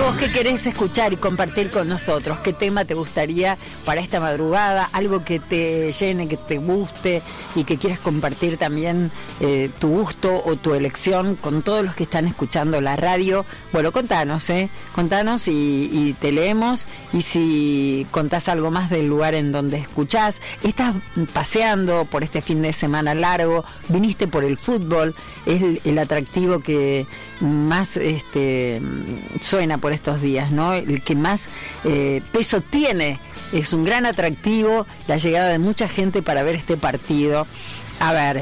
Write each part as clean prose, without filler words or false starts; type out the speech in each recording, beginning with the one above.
vos qué querés escuchar y compartir con nosotros? ¿Qué tema te gustaría para esta madrugada? Algo que te llene, que te guste y que quieras compartir también tu gusto o tu elección con todos los que están escuchando la radio. Bueno, contanos, contanos y te leemos. Y si contás algo más del lugar en donde escuchás, estás paseando por este fin de semana largo, viniste por el fútbol, es el atractivo que más suena por estos días, ¿no? El que más peso tiene. Es un gran atractivo la llegada de mucha gente para ver este partido. A ver,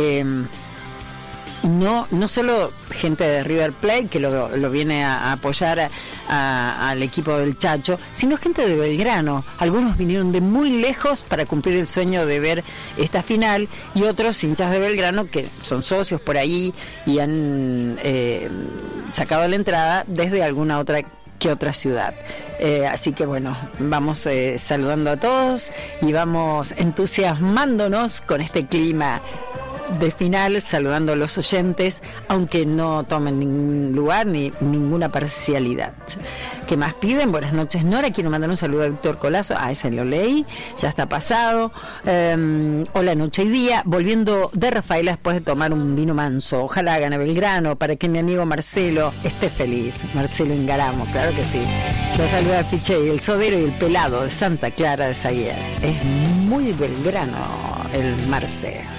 no solo gente de River Plate que lo viene a apoyar al equipo del Chacho, sino gente de Belgrano. Algunos vinieron de muy lejos para cumplir el sueño de ver esta final, y otros hinchas de Belgrano que son socios por ahí y han sacado la entrada desde alguna otra ciudad. Así que bueno, vamos saludando a todos y vamos entusiasmándonos con este clima de final, saludando a los oyentes, aunque no tomen ningún lugar ni ninguna parcialidad. ¿Qué más piden? Buenas noches, Nora. Quiero mandar un saludo a Víctor Colazo. Ese lo leí, ya está pasado. Hola, noche y día. Volviendo de Rafaela después de tomar un vino manso. Ojalá gane Belgrano para que mi amigo Marcelo esté feliz. Marcelo Ingaramo, claro que sí. Lo saluda Piche, el Sodero y el Pelado de Santa Clara de Zaguier. Es muy Belgrano el Marcelo.